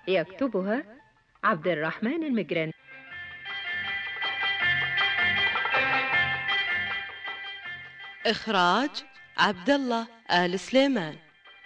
يكتبها عبد الرحمن المجراني. إخراج عبد الله آل سليمان.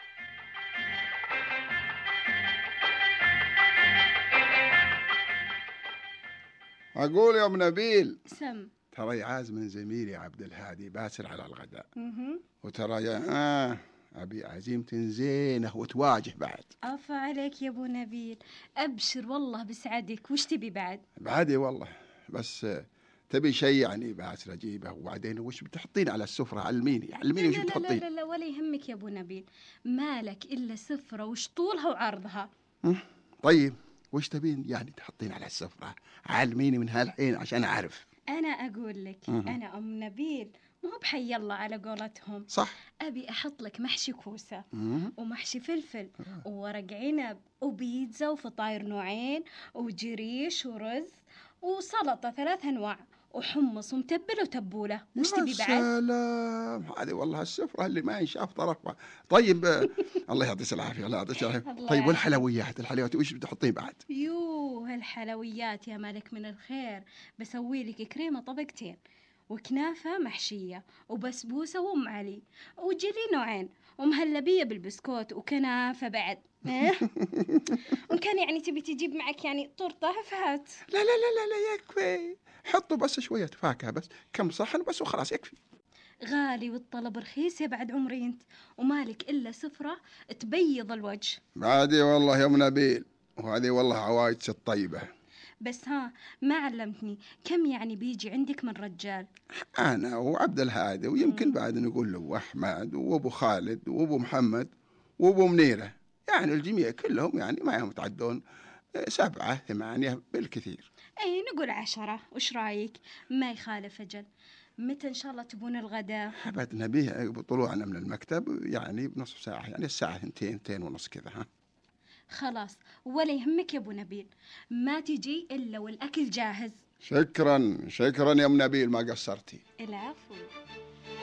أقول يا أم نبيل، سم. ترى يعاز من زميلي عبد الهادي باسل على الغداء. وترى أبي عزيمة زينة وتواجه بعد. عفا عليك يا أبو نبيل، أبشر والله بسعدك. وش تبي بعد؟ بعدي والله، بس تبي شيء يعني باسل أجيبه، وبعدين وش بتحطين على السفرة؟ علميني وش بتحطين؟ لا ولا يهمك يا أبو نبيل، مالك إلا سفرة وش طولها وعرضها. طيب وش تبين يعني تحطين على السفرة؟ علميني من هالحين عشان أعرف. أنا أقول لك، أنا أم نبيل، مو بحي الله على قولتهم. صح. أبي أحط لك محشي كوسة ومحشي فلفل وورق عنب وبيتزا وفطاير نوعين وجريش ورز وسلطة 3 أنواع وحمص ومتبل وتبولة. وش تبي بعد؟ سلام، هذه والله السفرة اللي ما ينشاف طرفها. طيب الله يعطيك العافية. الله يعطيك العافية. طيب والحلويات وش بتحطين بعد؟ يوه الحلويات يا ملك من الخير، بسوي لك كريمة طبقتين وكنافة محشية وبسبوسة وأم علي وجيلي نوعين ومهلبية بالبسكوت وكنافة بعد. وإن كان يعني تبي تجيب معك يعني طرطة فهات. لا يكفي، حطوا بس شوية فاكهة، بس كم صحن بس وخلاص يكفي. غالي والطلب رخيص يا بعد عمري انت، ومالك إلا سفرة تبيض الوجه. بعدي والله يا ام نبيل، وهذه والله عوايدك الطيبة. بس ما علمتني كم يعني بيجي عندك من رجال؟ أنا وعبد الهادي ويمكن بعد نقول له أحمد وأبو خالد وأبو محمد وأبو منيرة، يعني الجميع كلهم يعني ما يوم يتعدون 7 8 بالكثير. اي نقول 10، وش رايك؟ ما يخالف أجل. متى إن شاء الله تبون الغداء؟ أبد نبيه طلوعنا من المكتب يعني بنصف ساعة، يعني الساعة 2 ونص كذا. خلاص ولا يهمك يا أبو نبيل، ما تجي إلا والأكل جاهز. شكرا يا أم نبيل، ما قصرتي. العفو.